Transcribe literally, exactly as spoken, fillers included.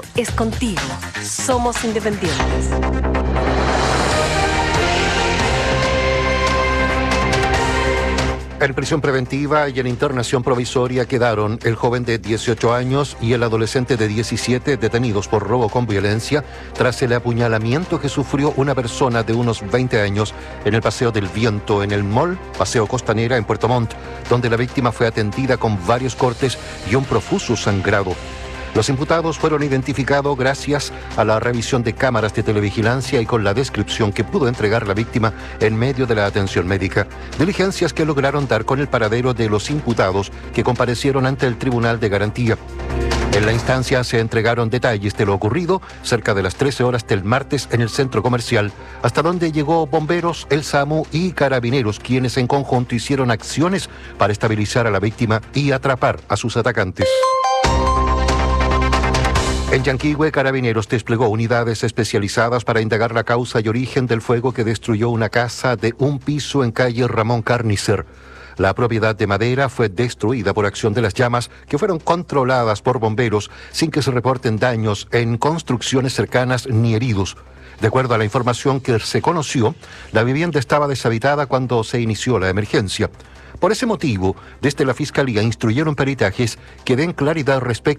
Es contigo. Somos independientes. En prisión preventiva y en internación provisoria quedaron el joven de dieciocho años y el adolescente de diecisiete detenidos por robo con violencia tras el apuñalamiento que sufrió una persona de unos veinte años en el Paseo del Viento, en el mall Paseo Costanera en Puerto Montt, donde la víctima fue atendida con varios cortes y un profuso sangrado. Los imputados fueron identificados gracias a la revisión de cámaras de televigilancia y con la descripción que pudo entregar la víctima en medio de la atención médica. Diligencias que lograron dar con el paradero de los imputados que comparecieron ante el Tribunal de Garantía. En la instancia se entregaron detalles de lo ocurrido cerca de las trece horas del martes en el centro comercial, hasta donde llegó bomberos, el SAMU y carabineros, quienes en conjunto hicieron acciones para estabilizar a la víctima y atrapar a sus atacantes. En Yanquihue, Carabineros desplegó unidades especializadas para indagar la causa y origen del fuego que destruyó una casa de un piso en calle Ramón Carnicer. La propiedad de madera fue destruida por acción de las llamas, que fueron controladas por bomberos sin que se reporten daños en construcciones cercanas ni heridos. De acuerdo a la información que se conoció, la vivienda estaba deshabitada cuando se inició la emergencia. Por ese motivo, desde la Fiscalía instruyeron peritajes que den claridad respecto